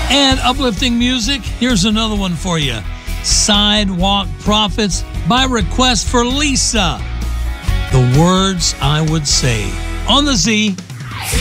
And uplifting music, here's another one for you. Sidewalk Prophets by request for Lisa. The Words I Would Say on the Z.